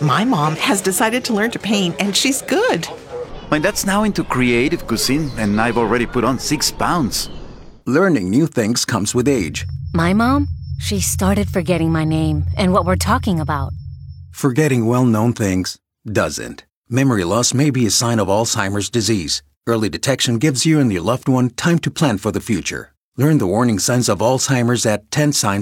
My mom has decided to learn to paint, and she's good. My dad's now into creative cuisine, and I've already put on 6 pounds. Learning new things comes with age. My mom, she started forgetting my name and what we're talking about. Forgetting well-known things doesn't. Memory loss may be a sign of Alzheimer's disease. Early detection gives you and your loved one time to plan for the future. Learn the warning signs of Alzheimer's at 10signs